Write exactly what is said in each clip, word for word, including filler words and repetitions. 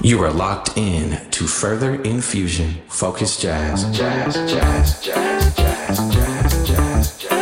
You are locked in to Further Infusion, Focus Jazz, Jazz, Jazz, Jazz, Jazz, Jazz, Jazz, Jazz, Jazz.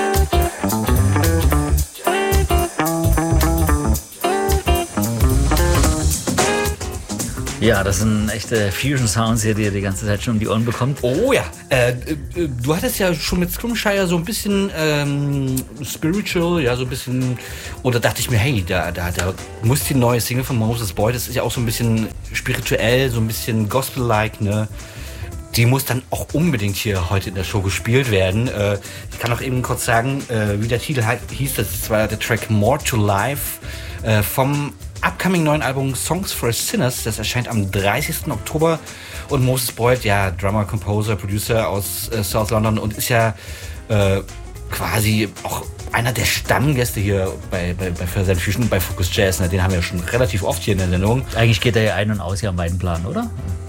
Ja, das sind echte Fusion-Sounds hier, die ihr die ganze Zeit schon um die Ohren bekommt. Oh ja, äh, äh, du hattest ja schon mit Scrimshire so ein bisschen ähm, spiritual, ja, so ein bisschen, oder dachte ich mir, hey, da, da, da muss die neue Single von Moses Boyd, das ist ja auch so ein bisschen spirituell, so ein bisschen Gospel-like, ne? Die muss dann auch unbedingt hier heute in der Show gespielt werden. Äh, ich kann auch eben kurz sagen, äh, wie der Titel halt hieß, das war der Track More to Life äh, vom upcoming neuen Album Songs for Sinners. Das erscheint am dreißigsten Oktober. Und Moses Boyd, ja, Drummer, Composer, Producer aus äh, South London und ist ja äh, quasi auch einer der Stammgäste hier bei, bei, bei Further Infusion, bei Focus Jazz. Ne? Den haben wir ja schon relativ oft hier in der Sendung. Eigentlich geht er ja ein- und aus hier am Weidenplan, oder?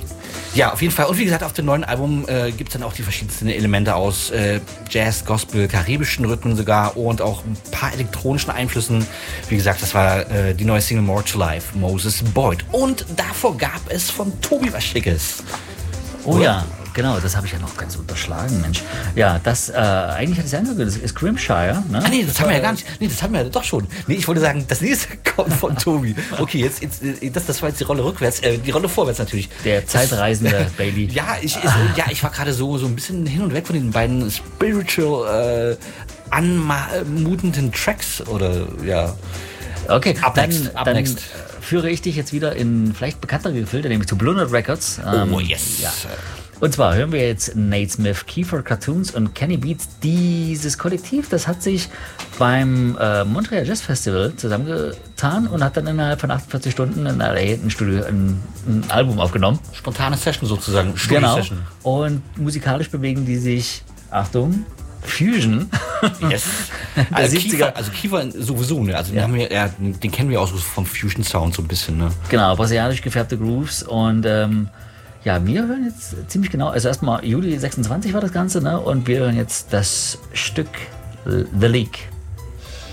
Ja, auf jeden Fall. Und wie gesagt, auf dem neuen Album äh, gibt es dann auch die verschiedensten Elemente aus äh, Jazz, Gospel, karibischen Rhythmen sogar und auch ein paar elektronischen Einflüssen. Wie gesagt, das war äh, die neue Single More to Life, Moses Boyd. Und davor gab es von Tobi was Schickes. Oh ja, genau, das habe ich ja noch ganz unterschlagen, Mensch. Ja, das, äh, eigentlich hatte ich ja angehört, das ist Scrimshire, ne? Ah, nee, das haben wir ja gar nicht. Nee, das haben wir ja doch schon. Nee, ich wollte sagen, das nächste kommt von Tobi. Okay, jetzt, jetzt das, das war jetzt die Rolle rückwärts, äh, die Rolle vorwärts natürlich. Der zeitreisende das, Baby. Ja, ich, ich, ja, ich war gerade so, so ein bisschen hin und weg von den beiden spiritual, äh, anmutenden Tracks oder, ja. Okay, Up dann, next, up dann next. führe ich dich jetzt wieder in vielleicht bekanntere Gefilde, nämlich zu Blue Note Records. Ähm, oh, yes. Ja. Und zwar hören wir jetzt Nate Smith, Kiefer Cartoons und Kenny Beats. Dieses Kollektiv, das hat sich beim äh, Montreal Jazz Festival zusammengetan und hat dann innerhalb von achtundvierzig Stunden in L A ein, Studio, ein, ein Album aufgenommen. Spontane Session sozusagen. Genau. Session. Und musikalisch bewegen die sich, Achtung, Fusion. Yes. Also Kiefer, also Kiefer sowieso, ne? Also den, Ja. haben wir, ja, den kennen wir auch so vom Fusion Sound so ein bisschen, ne? Genau, brasilianisch gefärbte Grooves und ähm, ja, wir hören jetzt ziemlich genau, also erstmal Juli sechsundzwanzig war das Ganze, ne? Und wir hören jetzt das Stück The Leak.